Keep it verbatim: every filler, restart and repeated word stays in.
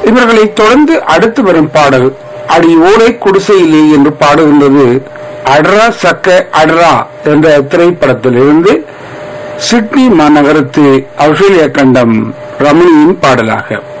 இவர்களை தொடர்ந்து அடுத்து வரும் பாடல் அடி ஓலை குடிசையிலே என்று பாடுகின்றது அடரா சக்க அடரா என்ற திரைப்படத்திலிருந்து சிட்னி மாநகரத்து ஆஸ்திரேலிய கண்டம் ரமணியின் பாடலாக.